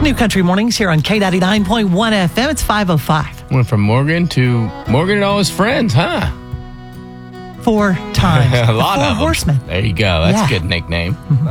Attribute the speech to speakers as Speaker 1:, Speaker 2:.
Speaker 1: New Country Mornings here on K99.1 FM. It's 5:05.
Speaker 2: Went from Morgan to Morgan and all his friends, huh?
Speaker 1: 4 times.
Speaker 2: A lot
Speaker 1: Four
Speaker 2: of them.
Speaker 1: horsemen.
Speaker 2: There you go. That's
Speaker 1: Yeah.
Speaker 2: a good nickname.